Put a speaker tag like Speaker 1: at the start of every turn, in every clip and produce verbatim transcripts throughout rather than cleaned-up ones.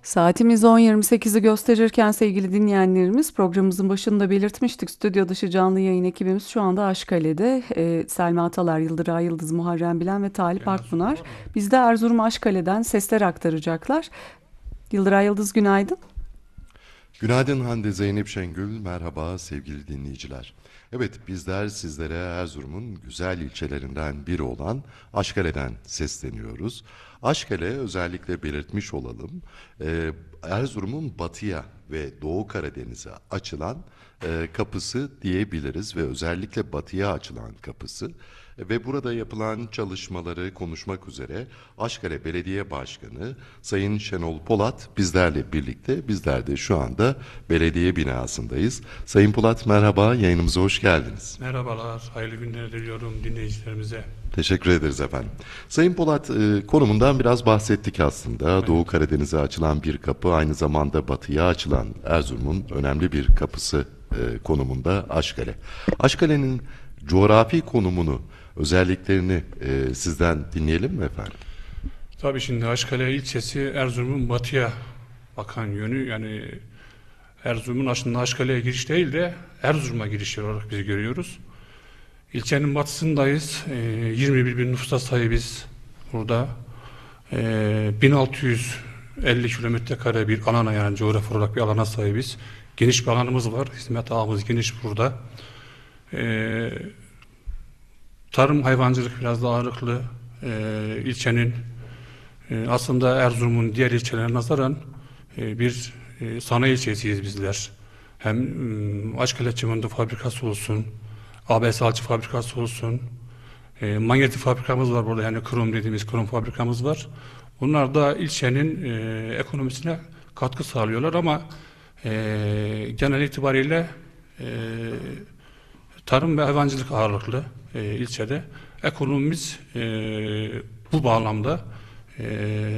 Speaker 1: Saatimiz on yirmi sekizi gösterirken sevgili dinleyenlerimiz programımızın başında belirtmiştik. Stüdyo dışı canlı yayın ekibimiz şu anda Aşkale'de. Ee, Selma Atalar, Yıldıray Yıldız, Muharrem Bilen ve Talip
Speaker 2: Genel soru
Speaker 1: Akpınar.
Speaker 2: var mı?
Speaker 1: Biz de Erzurum Aşkale'den sesler aktaracaklar. Yıldıray Yıldız günaydın.
Speaker 3: Günaydın Hande Zeynep Şengül, merhaba sevgili dinleyiciler. Evet, bizler sizlere Erzurum'un güzel ilçelerinden biri olan Aşkale'den sesleniyoruz. Aşkale, özellikle belirtmiş olalım, e, Erzurum'un batıya ve Doğu Karadeniz'e açılan e, kapısı diyebiliriz ve özellikle batıya açılan kapısı. E, Ve burada yapılan çalışmaları konuşmak üzere Aşkale Belediye Başkanı Sayın Şenol Polat bizlerle birlikte. Bizler de şu anda belediye binasındayız. Sayın Polat, merhaba, yayınımıza hoş geldiniz.
Speaker 2: Merhabalar, hayırlı günler diliyorum dinleyicilerimize.
Speaker 3: Teşekkür ederiz efendim. Sayın Polat, e, konumundan biraz bahsettik aslında.
Speaker 2: Evet.
Speaker 3: Doğu Karadeniz'e açılan bir kapı, aynı zamanda batıya açılan Erzurum'un önemli bir kapısı e, konumunda Aşkale. Aşkale'nin coğrafi konumunu, özelliklerini e, sizden dinleyelim mi efendim?
Speaker 2: Tabii şimdi Aşkale ilçesi Erzurum'un batıya bakan yönü, yani Erzurum'un aslında Aşkale'ye giriş değil de Erzurum'a giriş yeri olarak biz görüyoruz. İlçenin batısındayız. E, yirmi bir bin nüfusa sahibiz burada. E, bin altı yüz elli kilometre kare bir alana, yani coğrafi olarak bir alana sahibiz. Geniş bir alanımız var. Hizmet ağımız geniş burada. E, Tarım, hayvancılık biraz daha ağırlıklı. Ee, ilçenin e, aslında Erzurum'un diğer ilçelerine nazaran e, bir e, sanayi ilçesiyiz bizler. Hem e, Aşkale Çimento fabrikası olsun, A B S alçı fabrikası olsun, e, manyetik fabrikamız var burada, yani krom dediğimiz krom fabrikamız var. Bunlar da ilçenin e, ekonomisine katkı sağlıyorlar ama e, genel itibariyle e, tarım ve hayvancılık ağırlıklı e, ilçede. Ekonomimiz e, bu bağlamda e,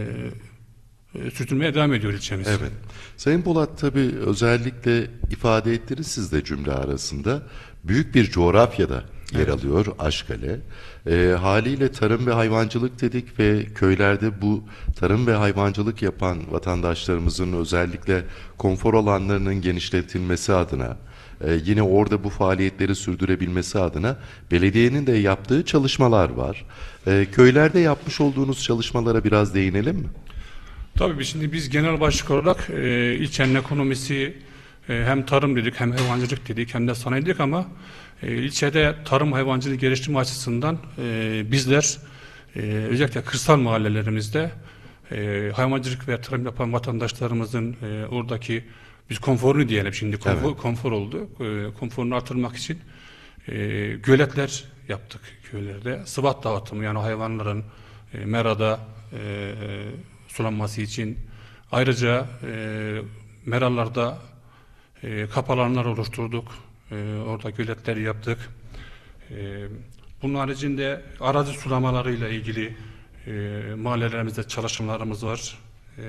Speaker 2: e, sürdürmeye devam ediyor ilçemiz.
Speaker 3: Evet. Sayın Polat, tabii özellikle ifade ettiniz siz de cümle arasında. Büyük bir coğrafyada yer
Speaker 2: Evet.
Speaker 3: alıyor Aşkale. E, haliyle tarım ve hayvancılık dedik ve köylerde bu tarım ve hayvancılık yapan vatandaşlarımızın özellikle konfor alanlarının genişletilmesi adına, e, yine orada bu faaliyetleri sürdürebilmesi adına belediyenin de yaptığı çalışmalar var. E, köylerde yapmış olduğunuz çalışmalara biraz değinelim mi?
Speaker 2: Tabii şimdi biz genel başlık olarak e, ilçenin ekonomisi, e, hem tarım dedik, hem hayvancılık dedik, hem de sanayi dedik ama e, ilçede tarım hayvancılık geliştirme açısından e, bizler e, özellikle kırsal mahallelerimizde e, hayvancılık ve tarım yapan vatandaşlarımızın e, oradaki biz konforunu diyelim, şimdi konfor,
Speaker 3: Evet.
Speaker 2: konfor oldu. E, konforunu artırmak için e, göletler yaptık köylerde. Sıvat dağıtımı, yani hayvanların e, merada e, sulanması için. Ayrıca e, meralarda e, kap alanlar oluşturduk. E, orada göletler yaptık. E, bunun haricinde arazi sulamalarıyla ilgili e, mahallelerimizde çalışmalarımız var. E,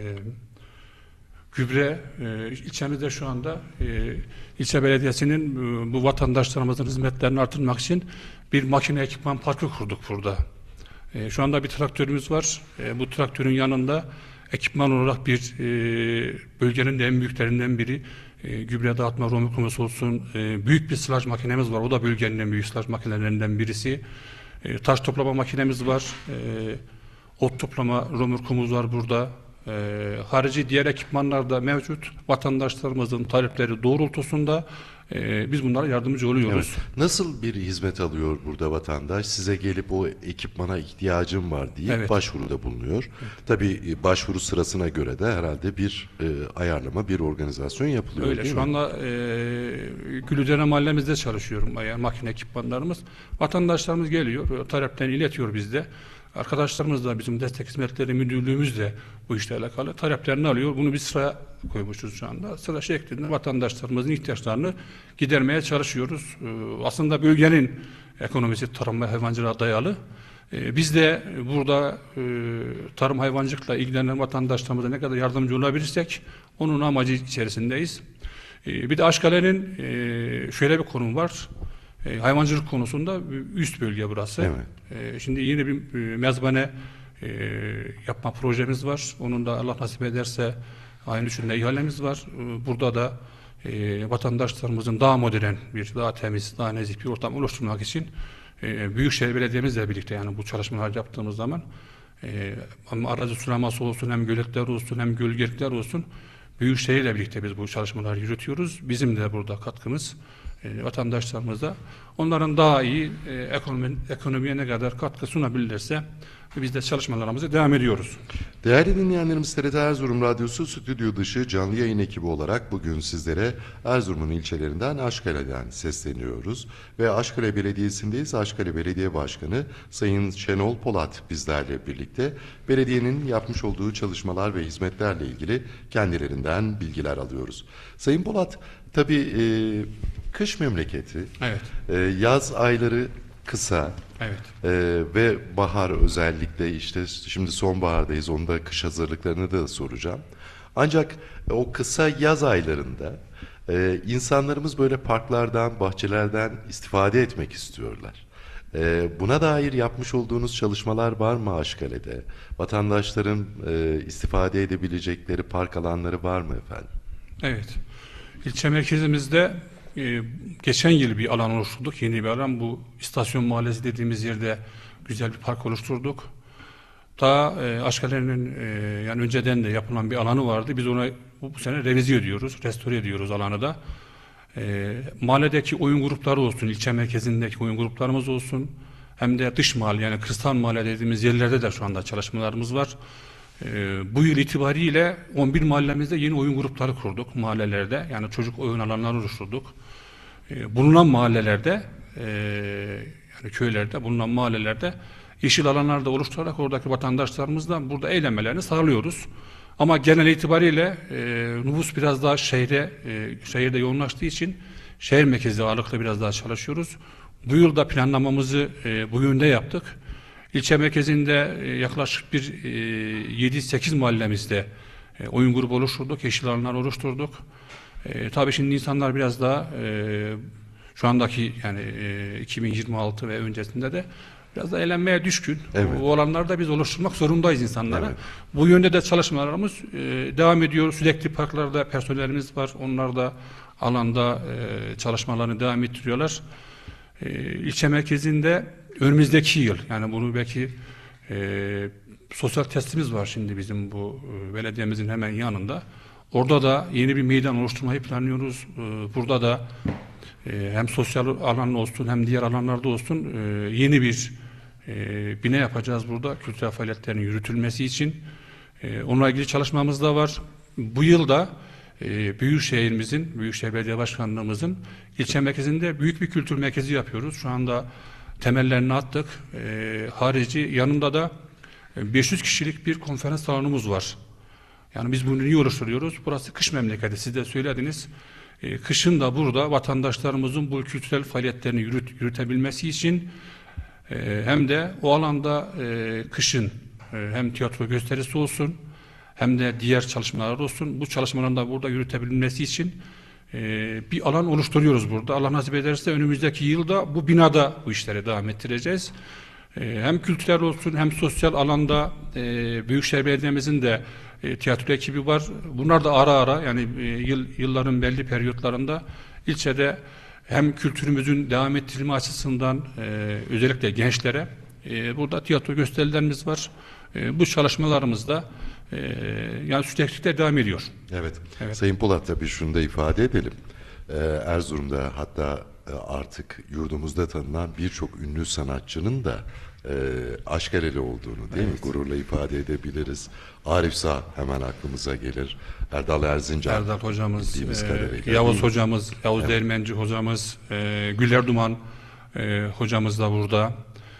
Speaker 2: gübre, e, ilçemizde şu anda e, ilçe belediyesinin e, bu vatandaşlarımızın hizmetlerini artırmak için bir makine ekipman parkı kurduk burada. E, şu anda bir traktörümüz var. E, bu traktörün yanında ekipman olarak bir e, bölgenin de en büyüklerinden biri e, gübre dağıtma romurkumuz olsun. E, büyük bir silaj makinemiz var. O da bölgenin en büyük silaj makinelerinden birisi. E, taş toplama makinemiz var. E, ot toplama romurkumuz var burada. E, harici diğer ekipmanlar da mevcut. Vatandaşlarımızın talepleri doğrultusunda e, biz bunlara yardımcı oluyoruz.
Speaker 3: Evet. Nasıl bir hizmet alıyor burada vatandaş? Size gelip o ekipmana ihtiyacım var diye
Speaker 2: Evet.
Speaker 3: başvuruda bulunuyor. Tabii e, başvuru sırasına göre de herhalde bir e, ayarlama, bir organizasyon yapılıyor,
Speaker 2: Öyle.
Speaker 3: değil
Speaker 2: Şu
Speaker 3: mi?
Speaker 2: anda e, Gülüdere mahallemizde çalışıyorum. Yani makine ekipmanlarımız. Vatandaşlarımız geliyor, taleplerini iletiyor bizde. Arkadaşlarımız da, bizim destek hizmetleri müdürlüğümüz de bu işle alakalı taleplerini alıyor. Bunu bir sıraya koymuşuz şu anda. Sıra şeklinde vatandaşlarımızın ihtiyaçlarını gidermeye çalışıyoruz. E, aslında bölgenin ekonomisi tarım ve hayvancılığa dayalı. E, biz de burada e, tarım hayvancılıkla ilgilenen vatandaşlarımıza ne kadar yardımcı olabilirsek onun amacı içerisindeyiz. E, bir de Aşkale'nin e, şöyle bir konum var. E, hayvancılık konusunda üst bölge burası.
Speaker 3: Evet.
Speaker 2: E, şimdi yeni bir e, mezbane e, yapma projemiz var. Onun da Allah nasip ederse Aynı üçünde ihalemiz var. E, burada da e, vatandaşlarımızın daha modern bir, daha temiz, daha nezih bir ortam oluşturmak için e, Büyükşehir Belediye'mizle birlikte yani bu çalışmalar yaptığımız zaman e, hem arazi sulaması olsun, hem göletler olsun, hem gölgelikler olsun Büyükşehir'le birlikte biz bu çalışmaları yürütüyoruz. Bizim de burada katkımız e, vatandaşlarımıza. Onların daha iyi e, ekonomi, ekonomiye ne kadar katkı sunabilirlerse biz de çalışmalarımıza devam ediyoruz.
Speaker 3: Değerli dinleyenlerimiz, T R T Erzurum Radyosu stüdyo dışı canlı yayın ekibi olarak bugün sizlere Erzurum'un ilçelerinden Aşkale'den sesleniyoruz. Ve Aşkale Belediyesi'ndeyiz. Aşkale Belediye Başkanı Sayın Şenol Polat bizlerle birlikte belediyenin yapmış olduğu çalışmalar ve hizmetlerle ilgili kendilerinden bilgiler alıyoruz. Sayın Polat, tabii e, kış memleketi,
Speaker 2: Evet.
Speaker 3: e, yaz ayları kısa.
Speaker 2: Evet.
Speaker 3: Ee, ve bahar özellikle işte şimdi sonbahardayız, onda kış hazırlıklarını da soracağım. Ancak o kısa yaz aylarında e, insanlarımız böyle parklardan, bahçelerden istifade etmek istiyorlar. E, buna dair yapmış olduğunuz çalışmalar var mı Aşkale'de? Vatandaşların e, istifade edebilecekleri park alanları var mı efendim?
Speaker 2: Evet. İlçe merkezimizde e, geçen yıl bir alan oluşturduk. Yeni bir alan. Bu istasyon mahallesi dediğimiz yerde güzel bir park oluşturduk. Daha e, Aşkale'nin e, yani önceden de yapılan bir alanı vardı. Biz ona bu, bu sene revize ediyoruz, restore ediyoruz alanı da. E, mahalledeki oyun grupları olsun, ilçe merkezindeki oyun gruplarımız olsun. Hem de dış mahalle yani kırsal mahalle dediğimiz yerlerde de şu anda çalışmalarımız var. Ee, bu yıl itibariyle on bir mahallemizde yeni oyun grupları kurduk mahallelerde. Yani çocuk oyun alanları oluşturduk. Ee, bulunan mahallelerde e, yani köylerde bulunan mahallelerde yeşil alanlarda oluşturarak oradaki vatandaşlarımızla burada eğlenmelerini sağlıyoruz. Ama genel itibariyle e, nüfus biraz daha şehre, e, şehirde yoğunlaştığı için şehir merkezi ağırlıklı biraz daha çalışıyoruz. Bu yıl da planlamamızı e, bu yönde yaptık. İlçe merkezinde e, yaklaşık bir e, yedi sekiz mahallemizde e, oyun grubu oluşturduk, yeşil alanlar oluşturduk. E, tabii şimdi insanlar biraz daha e, şu andaki yani e, iki bin yirmi altı ve öncesinde de biraz da eğlenmeye düşkün.
Speaker 3: Evet.
Speaker 2: O alanları da biz oluşturmak zorundayız insanlara.
Speaker 3: Evet.
Speaker 2: Bu yönde de çalışmalarımız e, devam ediyor. Sürekli parklarda personelimiz var. Onlar da alanda e, çalışmalarını devam ettiriyorlar. E, ilçe merkezinde önümüzdeki yıl yani bunu belki e, sosyal testimiz var şimdi bizim bu e, belediyemizin hemen yanında. Orada da yeni bir meydan oluşturmayı planlıyoruz. E, burada da e, hem sosyal alan olsun hem diğer alanlarda olsun e, yeni bir e, bina yapacağız burada kültürel faaliyetlerin yürütülmesi için. E, onunla ilgili çalışmamız da var. Bu yılda e, Büyükşehirimizin, Büyükşehir Belediye Başkanlığımızın ilçe merkezinde büyük bir kültür merkezi yapıyoruz. Şu anda temellerini attık. E, harici yanında da beş yüz kişilik bir konferans salonumuz var. Yani biz bunu niye oluşturuyoruz? Burası kış memleketi. Siz de söylediniz. E, kışın da burada vatandaşlarımızın bu kültürel faaliyetlerini yürüt, yürütebilmesi için e, hem de o alanda e, kışın e, hem tiyatro gösterisi olsun hem de diğer çalışmalar olsun. Bu çalışmaların da burada yürütebilmesi için e, bir alan oluşturuyoruz burada. Allah nasip ederse önümüzdeki yılda bu binada bu işleri devam ettireceğiz. E, hem kültürel olsun hem sosyal alanda e, Büyükşehir Belediye'mizin de e, tiyatro ekibi var. Bunlar da ara ara yani e, yıl, yılların belli periyotlarında ilçede hem kültürümüzün devam ettirilme açısından e, özellikle gençlere e, burada tiyatro gösterilerimiz var. E, bu çalışmalarımızda e, yani sürekli de devam ediyor.
Speaker 3: Evet.
Speaker 2: Evet.
Speaker 3: Sayın Polat, tabii şunu da ifade edelim. Ee, Erzurum'da hatta e, artık yurdumuzda tanınan birçok ünlü sanatçının da e, Aşkaleli olduğunu değil
Speaker 2: Evet.
Speaker 3: mi? Gururla ifade edebiliriz. Arif Sağ hemen aklımıza gelir. Erdal Erzincan.
Speaker 2: Erdal hocamız,
Speaker 3: bildiğimiz
Speaker 2: e,
Speaker 3: kadarıyla,
Speaker 2: Yavuz
Speaker 3: değil mi?
Speaker 2: hocamız, Yavuz
Speaker 3: Evet.
Speaker 2: Değirmenci hocamız, e, Güler Duman e, hocamız da burada.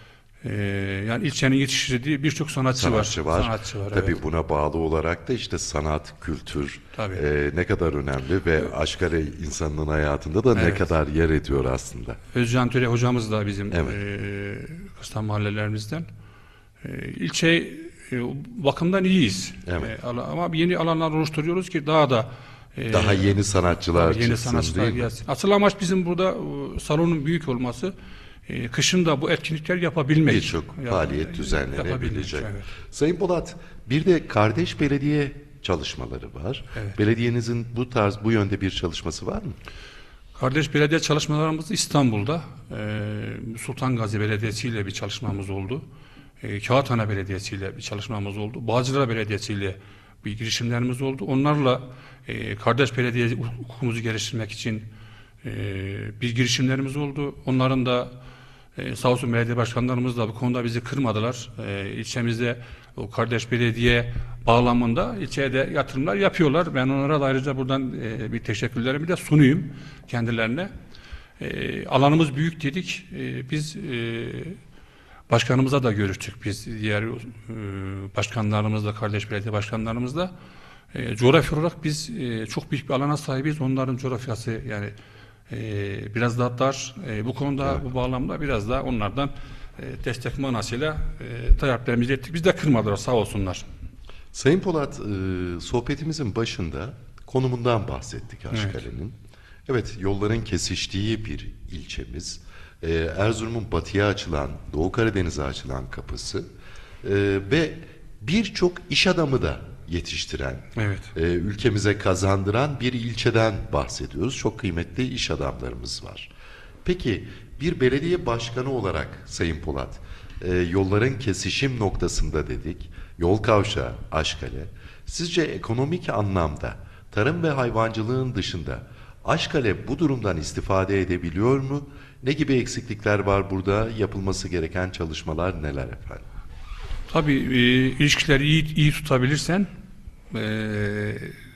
Speaker 2: E, yani ilçenin yetiştirdiği birçok sanatçı,
Speaker 3: Sanatçı var.
Speaker 2: Sanatçı var.
Speaker 3: Tabii
Speaker 2: evet.
Speaker 3: buna bağlı olarak da işte sanat, kültür
Speaker 2: Tabii.
Speaker 3: e, ne kadar önemli ve Aşkale insanının hayatında da ne
Speaker 2: Evet.
Speaker 3: kadar yer ediyor aslında.
Speaker 2: Özcan Töre hocamız da bizim
Speaker 3: Evet.
Speaker 2: e, kırsal mahallelerimizden. E, ilçe e, bakımdan iyiyiz.
Speaker 3: Evet.
Speaker 2: E, ala- ama yeni alanlar oluşturuyoruz ki daha da e,
Speaker 3: Daha yeni sanatçılar
Speaker 2: yeni
Speaker 3: çıksın
Speaker 2: sanatçılar
Speaker 3: değil mi?
Speaker 2: gelsin. Asıl amaç bizim burada e, salonun büyük olması. E, kışın da bu etkinlikler yapabilmek.
Speaker 3: Birçok
Speaker 2: Ya-
Speaker 3: faaliyet
Speaker 2: yapabilmek,
Speaker 3: düzenlenebilecek.
Speaker 2: evet.
Speaker 3: Sayın Polat, bir de kardeş belediye çalışmaları var.
Speaker 2: Evet.
Speaker 3: Belediyenizin bu tarz, bu yönde bir çalışması var mı?
Speaker 2: Kardeş belediye çalışmalarımız İstanbul'da e, Sultan Gazi Belediyesi ile bir çalışmamız oldu. E, Kağıthane Belediyesi ile bir çalışmamız oldu. Bağcılar Belediyesi ile bir girişimlerimiz oldu. Onlarla e, kardeş belediye hukukumuzu geliştirmek için e, bir girişimlerimiz oldu. Onların da e, sağ olsun belediye başkanlarımız da bu konuda bizi kırmadılar. E, ilçemizde o kardeş belediye bağlamında ilçeye de yatırımlar yapıyorlar. Ben onlara da ayrıca buradan e, bir teşekkürlerimi de sunayım kendilerine. E, alanımız büyük dedik. E, biz e, başkanımıza da görüştük. Biz diğer e, başkanlarımızla, kardeş belediye başkanlarımızla e, coğrafya olarak biz e, çok büyük bir alana sahibiz. Onların coğrafyası yani e, biraz daha dar. E, bu konuda, evet. Bu bağlamda biraz daha onlardan e, destek manasıyla e, taleplerimizi ettik. Biz de kırmadılar, sağ olsunlar.
Speaker 3: Sayın Polat, e, sohbetimizin başında konumundan bahsettik Aşkale'nin. Evet. Evet, yolların kesiştiği bir ilçemiz. E, Erzurum'un batıya açılan, Doğu Karadeniz'e açılan kapısı e, ve birçok iş adamı da yetiştiren,
Speaker 2: evet.
Speaker 3: e, ülkemize kazandıran bir ilçeden bahsediyoruz. Çok kıymetli iş adamlarımız var. Peki bir belediye başkanı olarak Sayın Polat, e, yolların kesişim noktasında dedik, yol kavşağı Aşkale. Sizce ekonomik anlamda tarım ve hayvancılığın dışında Aşkale bu durumdan istifade edebiliyor mu? Ne gibi eksiklikler var burada? Yapılması gereken çalışmalar neler efendim?
Speaker 2: Tabii e, ilişkileri iyi, iyi tutabilirsen e,